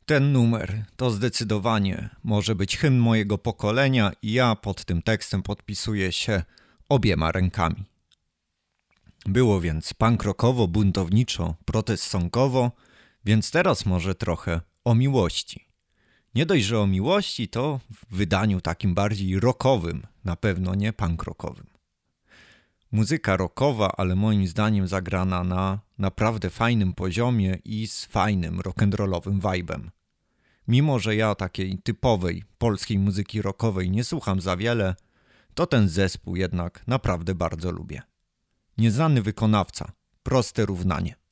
Ten numer to zdecydowanie może być hymn mojego pokolenia i ja pod tym tekstem podpisuję się obiema rękami. Było więc punk rockowo, buntowniczo, protest songowo, więc teraz może trochę o miłości. Nie dość, że o miłości, to w wydaniu takim bardziej rockowym, na pewno nie punk rockowym. Muzyka rockowa, ale moim zdaniem zagrana na naprawdę fajnym poziomie i z fajnym rock'n'rollowym vibe'em. Mimo, że ja takiej typowej polskiej muzyki rockowej nie słucham za wiele, to ten zespół jednak naprawdę bardzo lubię. Nieznany wykonawca, proste równanie.